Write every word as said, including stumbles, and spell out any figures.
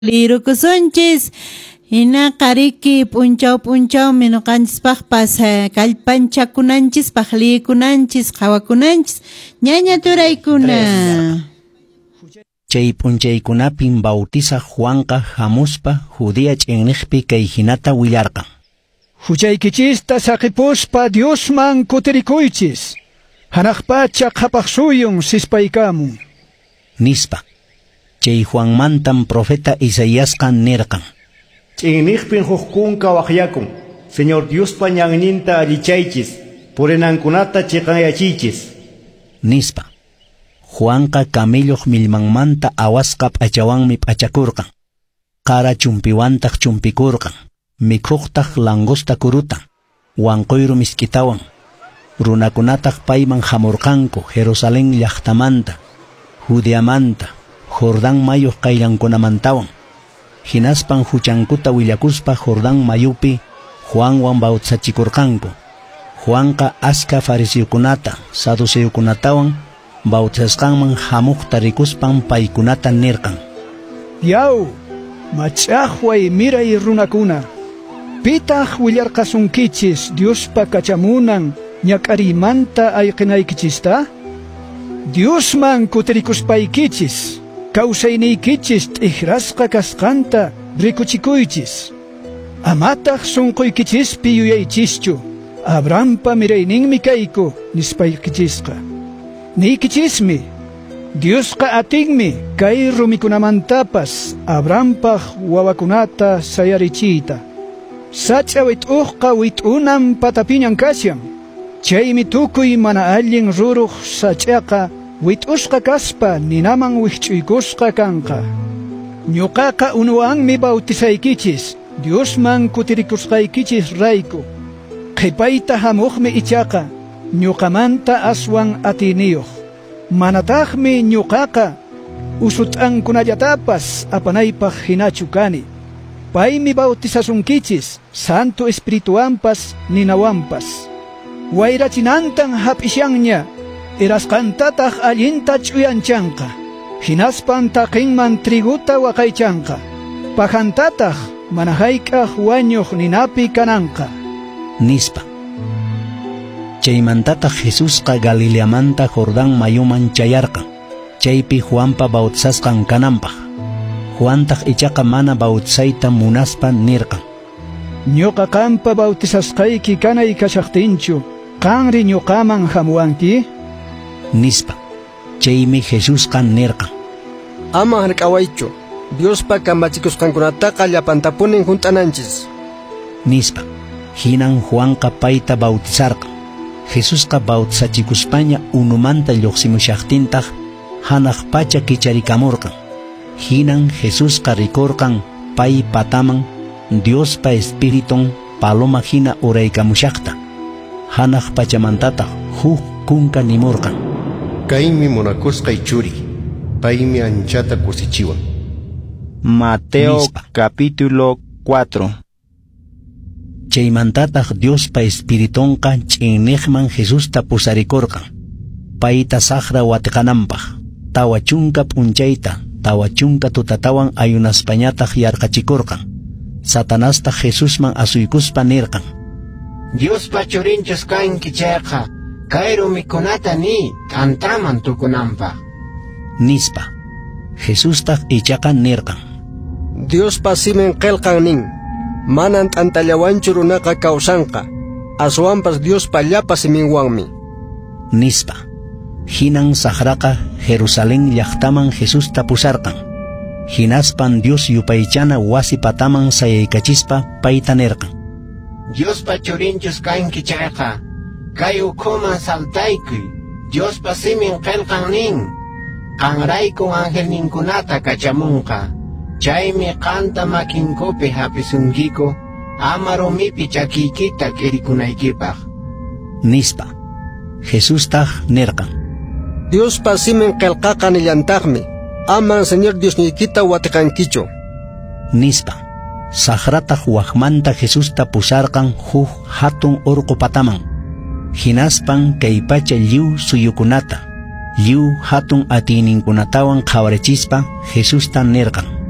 Lirukusunchis hina qariki punchaw punchaw minuqanchispaq pas kallpanchakunanchispaq likunanchis qawakunanchis ñaña turaykuna. Chay punchaykunapin bautisaq Juanqa hamuspa Judea ch'inriqpi kay hinata willarqan. Huchaykichista saqipuspa Diosman kutirikuychis. Hanaqpacha qhapaq suyun sispaykamun. Nispa. Chay Juanmantam profeta Isaíasqa nirqan. Ch'inriqpin hukkunqa waqyakun. Señor Diospa ñanninta allichaychis. Purinankunata chiqanyachiychis. Nispa. Juanqa camelloq millmanmanta awasqa p'achawanmi p'achakurqan. Qara chumpiwantaq chumpikurqan. Mikhuqtaq langosta kurutan. Wanquyru miskitawan. Runakunataq payman hamurqanku Jerusalén llaqtamanta, Judeamanta, Jordán mayuq qaylankunamantawan. Hinaspan huchankuta willakuspa Jordán mayupi Juanwan bautizachikurqanku. Juanqa aska fariseukunata, saduceukunatawan bautizasqanman hamuqta rikuspan paykunata nirqan. Yaw, mach'aqway miray runakuna. Pitaq willarqasunkichis Diospa kachamunan ñak'arimanta ayqinaykichista? Diosman kutirikuspaykichis, kawsayniykichis t'ijrasqa kasqanta rikuchikuychis. Amataq sunquykichis yuyaychischu, Abrahampa mirayninmi kayku nispaykichisqa. Niykichismi, Diosqa atinmi kay rumikunamantapas Abrahampaq wawakunata sayarichiyta. Sacha wit'uqqa wit'unan patapiñan kasyan. Chaymi tukuy mana allin ruruq sach'aqa wit'usqa kaspa ninaman wikch'uykusqa kanqa. Ñuqaqa unuwanmi bautizaykichis, Diosman kutirikusqaykichis rayku. Qhipayta hamuqmi ichaqa, ñuqamanta aswan atiniyuq. Manataqmi ñuqaqa usut'ankunallatapas apanaypaq hinachu kani. Paymi bautizasunkichis, Santo Espirituampas ninawanpas. Wayrachinantan hap'ishanña, erasqantataq allinta ch'uyanchanqa. Hinaspan taqinman triguta waqaychanqa. Pajantataq mana hayk'aq wañuq ninapi kananqa. Nispa. Chaymantataq Jesusqa Galileamanta Jordán mayuman chayarqan. Chaypi Juanpa bautizasqan kananpaq. Juantaq ichaqa mana bautizayta munaspa nirqan. Ñuqa qampa bautizasqayki kanay kashaqtinchu, qanri ñuqaman hamuwanki? Nispa. Chaymi Jesusqa nirqan. Ama hark'awaychu, Diospa kamachikusqankunataqa llapantapunin hunt'ananchis. Nispa. Hinan Juanqa payta bautizarqan. Jesusqa bautizachikuspaña unumanta lluqsimushaqtintaq hanaq pacha kicharikamurqan. Hinan Jesusqa rikurqan pay pataman Diospa Espiriton paloma hina uraykamushaqta. Hanaq pachamantataq huk kunka nimurqan. Kaymi munakusqay churi, paymi anchata kusichiwan. Mateo Nispa. Capítulo cuatro. Chaymantataq Diospa Espiritonqa ch'inniqman Jesusta pusarikurqan. Payta saqra watiqananpaq, tawa chunka p'unchayta, tawa chunka tutatawan ayunaspañataq yarqachikurqan. Satanasta Jesusman asuykuspa nirqan. Diospa churinchus kanki chayqa, kay rumikunata ni t'antaman tukunanpaq. Nispa. Jesustaq ichaqa nirqan. Diospa simin qillqan nin, manan t'antallawanchu runaqa kawsanqa, aswanpas Diospa llapa siminwanmi. Nispa. Hinan saqraqa Jerusalén llaqtaman Jesusta pusarqan. Hinaspan Dios yupaychana wasi pataman sayaykachispa payta nirqan. Diospa churinchus kanki chayqa, kay ukhuman saltaykuy, Diospa simin qillqan nin, qanraykun angelninkunata kachamunqa. Chaymi qanta makinkupi hapisunkiku, ama rumipi chakiykita k'irikunaykipaq. Nispa. Jesustaq nirqan. Diospa simin qillqaqa nillantaqmi, aman Señor Diosniykita watiqankichu. Nispa. Saqrataq waqmanta Jesusta pusarqan huk hatun urqu pataman. Hinaspan kay pacha lliw suyukunata, lliw hatun atiyninkunatawan qhawarichispa Jesusta nirqan.